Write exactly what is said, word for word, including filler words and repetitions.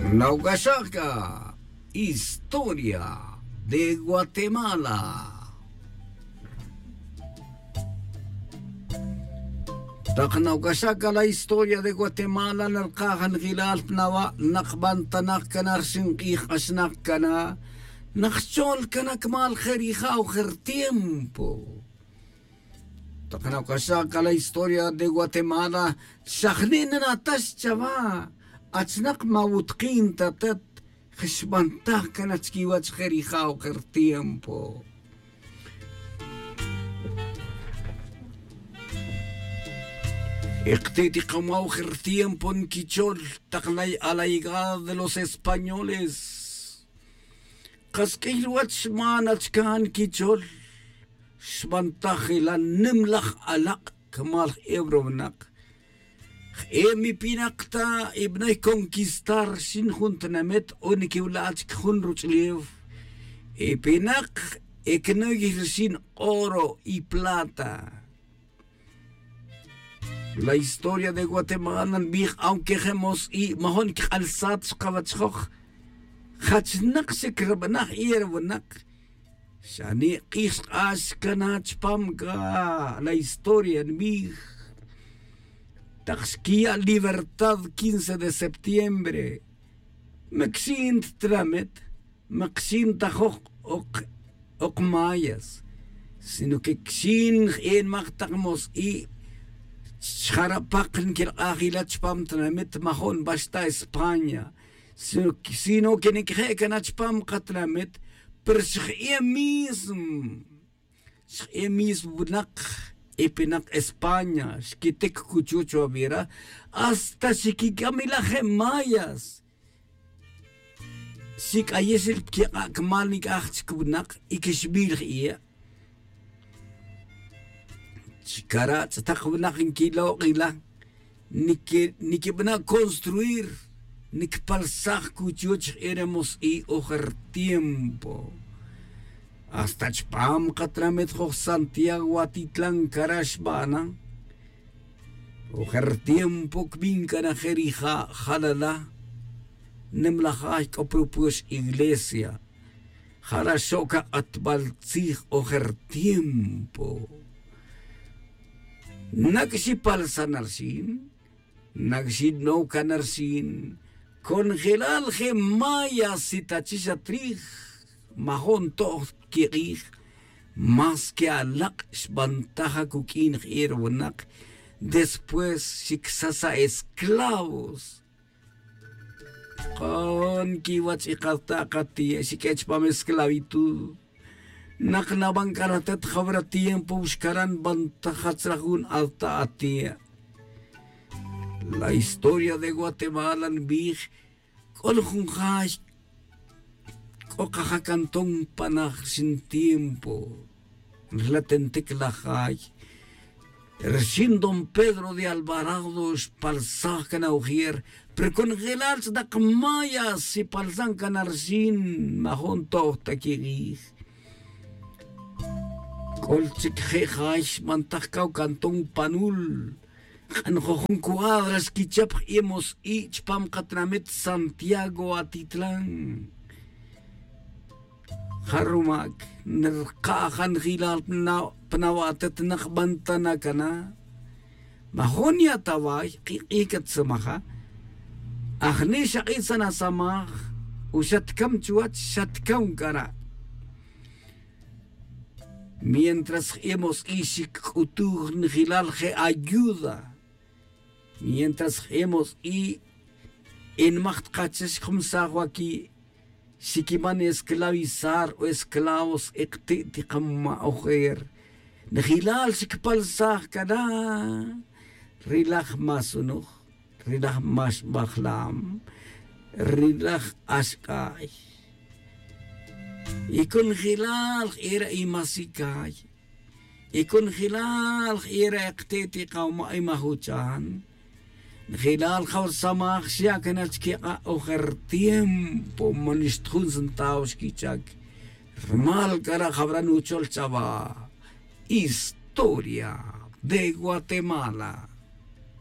Naugasaka, historia de Guatemala. Naugasaka, la historia de Guatemala, nalkahan gilal pnawa, nakbantanak kanar singkih asnak kana, nakchol kanak mal kheriha o kher tiempo. Naugasaka, la historia de Guatemala, shakhlin natas chava. أتناق ما وتقين تتت خشبانتاه كانت كيوات خريخا وخير تيمبو اقتيتي قماو خير تيمبو نكيتشول تقلي على de los españoles قسكيل واتش مانا كان كيتشول شبانتاخي لنملخ ألق كمال إبروناق Emi pinakta ibnay conquistar sin juntamet oniki ulat khun ruchlev e pinak eknoy sin oro y plata. La historia de Guatemala big aunque hemos y mahon khalsat qawatskh khatsnak sikrabnak yerwnak shani qis as kanach pamga la historia big Taxquía Libertad quince de septiembre. Maxint tramet, Maxint tajok ok ok mayas. Sino que xin en magtagmos y charapakn kil agilat pam tramet mahon basta España. Sino que sino que ne krekanach pam katramet per shie mism. Shie mism bunak Epinak España, Skitek Cuchucho Avira, hasta Shikikamila Gemayas. Sik Ayesel Kmalnik Achkunak, Ikishbil ia. Chikara, Takunak in Kilo Rila, Nikibna construir, Nikpalsach Cuchuch eremos y ojer tiempo. Hasta Chpam Catramet Santiago Atitlan Karashbana Ojer tiempo Kbinkana Jerija Jalala Nemlahai Kopropus Iglesia Jarashoka Atbalzig Ojer tiempo Naxipal Sanarsin Naxid no Canarsin Congelal Gemaya Sitachisatrig Mahon toch kirich más que alak sbantaja kukin hirwanak después siksasa esclavos con kiwats ikata kati sikech pam esclavitud naknabang karatet khabra tiempo buscarán bantajatsragun alta atia. La historia de Guatemala en big kolhunjaj o caja cantón panaj sin tiempo, relatentic la hay. Recién don Pedro de Alvarado palsacan a ujier, pero congelarse da camayas y palsancan arsin, mahon tohta kirij. Colchic jejaj, mantajcao cantón panul, anjojon cuadras kichap hemos ich pam catramet Santiago Atitlán. Harumak nerkahan hilal penawatet nakbantana kana mahonya tawai ikat samaha ahni shaqisana samah ushatkam chuat shatkam kara mientras hemos ishik utur hilal ge ayuda mientras hemos y en macht qaches khumsawaki Sikiman esclavizar o esclavos ektitikam ojer. Nahilal sikpalsah kana. Rilach masunuh. Rilach mas baklam. Rilach askay. Ikon hilal ira imasikay. Ikon hilal ira ektitikam imahuchan. Gilal khawr samach siya kanat ki ocher tiempo manistkhun santaos kichak mal kara khabran uchol chava historia de Guatemala.